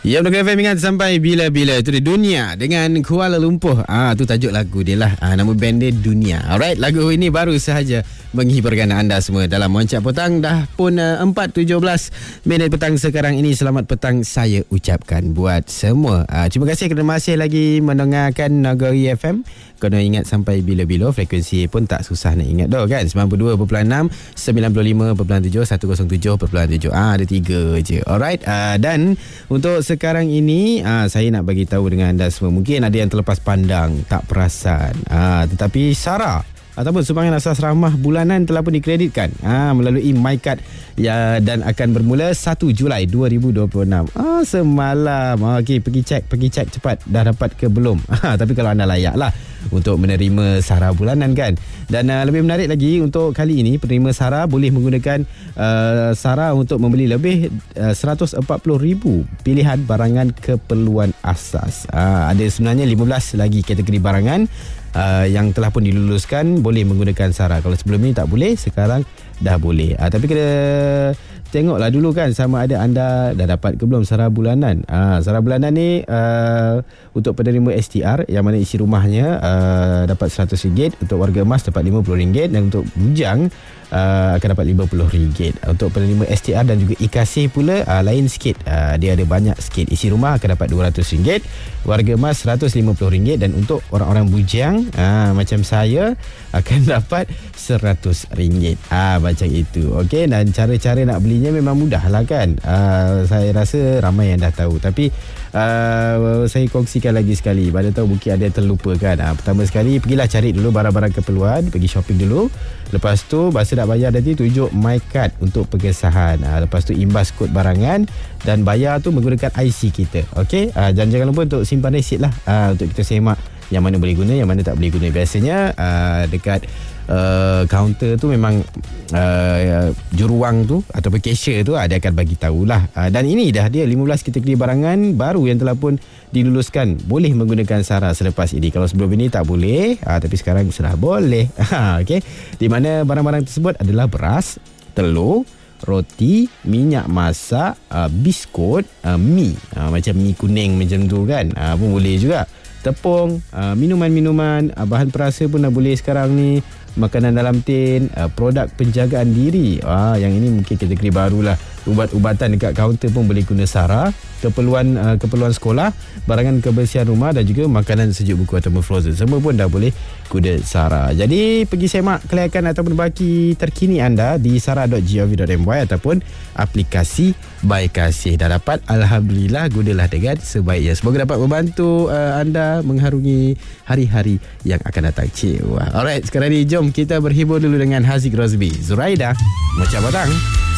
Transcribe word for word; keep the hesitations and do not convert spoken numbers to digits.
Ya, Block F M ingat sampai bila-bila. Itu dia Dunia dengan Kuala Lumpur. Ah, tu tajuk lagu dia lah. Ah, nama band dia Dunia. Alright, lagu ini baru sahaja menghiburkan anda semua dalam Moncak Petang. Dah pun uh, empat tujuh belas minit petang sekarang ini. Selamat petang saya ucapkan buat semua. Ah, terima kasih kerana masih lagi mendengarkan Nagari F M. Kena ingat sampai bila-bila. Frekuensi pun tak susah nak ingat dah kan. sembilan puluh dua perpuluhan enam, sembilan puluh lima perpuluhan tujuh, seratus tujuh perpuluhan tujuh. Ah, ada tiga je. Alright. Ah, dan untuk sekarang ini ah, saya nak bagi tahu dengan anda semua. Mungkin ada yang terlepas pandang, tak perasan. Ah, tetapi Sarah ataupun sumbangan asas ramah bulanan telah pun dikreditkan ha, melalui MyCard ya, dan akan bermula satu Julai dua ribu dua puluh enam. Ah, semalam. Okey, pergi cek, pergi cek cepat dah dapat ke belum. Ha, tapi kalau anda layak lah untuk menerima SARA bulanan kan. Dan uh, lebih menarik lagi, untuk kali ini penerima SARA boleh menggunakan uh, SARA untuk membeli lebih uh, seratus empat puluh ribu pilihan barangan keperluan asas. Uh, ada sebenarnya lima belas lagi kategori barangan Uh, yang telah pun diluluskan boleh menggunakan SARA. Kalau sebelum ni tak boleh, sekarang dah boleh. Uh, tapi kena tengoklah dulu kan sama ada anda dah dapat ke belum SARA bulanan. Uh, SARA bulanan ni uh, untuk penerima S T R yang mana isi rumahnya uh, dapat seratus ringgit, untuk warga emas dapat lima puluh ringgit, dan untuk bujang Uh, akan dapat lima puluh ringgit. Untuk penerima S T R dan juga I Kasih pula uh, lain sikit. Uh, dia ada banyak sikit. Isi rumah akan dapat dua ratus ringgit, warga emas seratus lima puluh ringgit, dan untuk orang-orang bujang uh, macam saya akan dapat seratus ringgit. Ah, macam itu. Okey, dan cara-cara nak belinya memang mudah lah kan. Uh, saya rasa ramai yang dah tahu. Tapi uh, saya kongsikan lagi sekali. Pada tahu mungkin ada yang terlupa kan. Uh, pertama sekali, pergilah cari dulu barang-barang keperluan, pergi shopping dulu. Lepas tu masa nak bayar nanti tunjuk MyCard untuk pengesahan. Ha, lepas tu imbas kod barangan dan bayar tu menggunakan I C kita. Okey, ha, dan jangan lupa untuk simpan resit lah ha, untuk kita semak yang mana boleh guna, yang mana tak boleh guna. Biasanya uh, dekat uh, kaunter tu memang uh, juruwang tu ataupun cashier tu uh, dia akan bagi tahulah. Uh, dan ini dah dia lima belas kategori barangan baru yang telah pun diluluskan boleh menggunakan SARA selepas ini. Kalau sebelum ini tak boleh, uh, tapi sekarang sudah boleh. Okey, di mana barang-barang tersebut adalah beras, telur, roti, minyak masak, uh, biskut, uh, mi, uh, macam mi kuning macam tu kan, uh, pun boleh juga. Tepung, uh, minuman-minuman, uh, bahan perasa pun dah boleh sekarang ni. Makanan dalam tin, uh, produk penjagaan diri. Ah, yang ini mungkin kategori barulah. Ubat-ubatan dekat kaunter pun boleh guna SARA. Keperluan uh, keperluan sekolah, barangan kebersihan rumah dan juga makanan sejuk buku ataupun frozen. Semua pun dah boleh guna SARA. Jadi pergi semak kelayakan ataupun baki terkini anda di sara dot gov dot my ataupun aplikasi By Kasih. Dah dapat, alhamdulillah, gunalah dengan sebaiknya. Semoga dapat membantu uh, anda mengharungi hari-hari yang akan datang. Cik, wah. Alright, sekarang ni jom kita berhibur dulu dengan Haziq Rosby. Zuraida, Moncak Petang.